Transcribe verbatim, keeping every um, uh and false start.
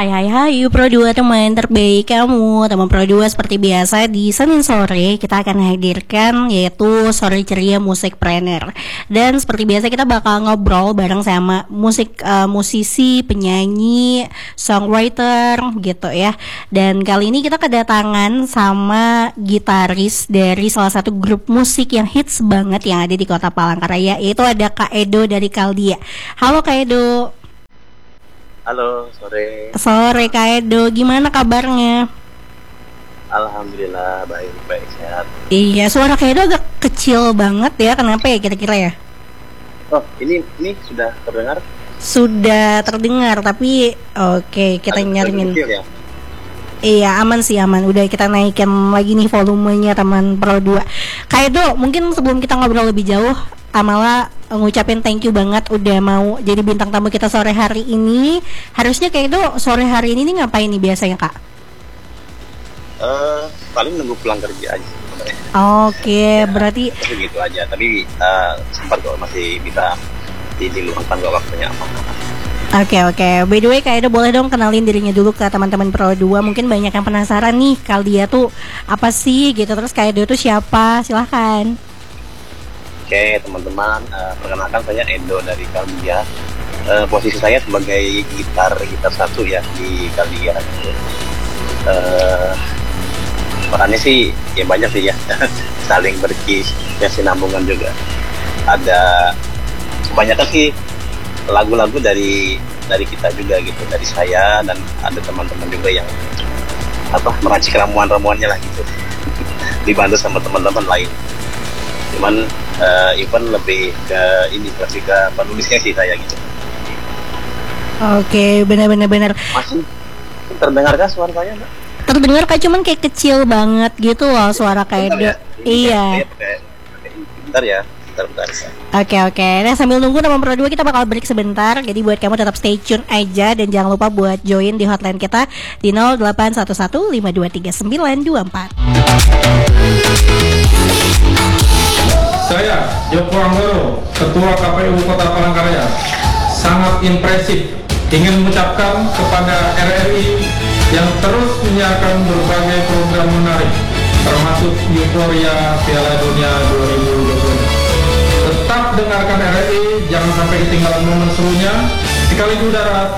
Hai hai hai Pro dua teman terbaik kamu. Teman Pro dua seperti biasa di Senin sore kita akan hadirkan yaitu Sore Ceria Musik Planner. Dan seperti biasa kita bakal ngobrol bareng sama musik uh, musisi, penyanyi, songwriter gitu ya. Dan kali ini kita kedatangan sama gitaris dari salah satu grup musik yang hits banget yang ada di Kota Palangkaraya, yaitu ada Kak Edo dari Kaldia. Halo Kak Edo. Halo, sore. Sore Kak Edo, gimana kabarnya? Alhamdulillah baik, baik sehat. Iya, suara Kak Edo agak kecil banget ya, kenapa ya kira-kira ya? Oh, ini ini sudah terdengar? Sudah terdengar, tapi oke, kita Agak nyaringin. kecil ya? Iya, aman sih, aman. Udah kita naikin lagi nih volumenya teman Pro dua. Kak Edo, mungkin sebelum kita ngobrol lebih jauh, Amala ngucapin thank you banget udah mau jadi bintang tamu kita sore hari ini. Harusnya Kak Edo sore hari ini nih ngapain nih biasanya Kak? Uh, paling nunggu pulang kerja aja sebenarnya. Oke, ya, berarti gitu aja. Tapi uh, sempat kok masih bisa diluangkan kok waktunya apa. Oke oke. By the way Kak Edo boleh dong kenalin dirinya dulu ke teman-teman Pro dua. Mungkin banyak yang penasaran nih Kaldia tuh apa sih gitu. Terus Kak Edo tuh siapa? Silahkan. Oke teman-teman, uh, perkenalkan saya Edo dari Kaldia. Uh, posisi saya sebagai gitar gitar satu ya di Kaldia. Uh, perannya sih ya banyak sih ya, saling berkesinambungan juga. Ada kebanyakan sih lagu-lagu dari dari kita juga gitu, dari saya dan ada teman-teman juga yang apa meracik ramuan-ramuannya lah gitu, dibantu sama teman-teman lain. Cuman uh, event lebih ke ini lebih ke penulisnya sih saya gitu. Oke, benar-benar benar. Masih terdengarkah suara saya, Mbak? Terdengar Kak, cuman kayak kecil banget gitu loh suara Kak Edo. Ya? Iya. Bentar ya. Bentar, Oke oke, nah sambil nunggu teman Pro dua kita bakal break sebentar. Jadi buat kamu tetap stay tune aja dan jangan lupa buat join di hotline kita di nol delapan satu satu lima dua tiga sembilan dua empat. Saya Joko Anggoro, Ketua K P U Kota Palangkaraya, sangat impresif ingin mengucapkan kepada R R I yang terus menyiarkan berbagai program menarik termasuk Euforia Piala Dunia dua ribu dua puluh. Tetap dengarkan R R I, jangan sampai ketinggalan momen serunya. Sekali di udara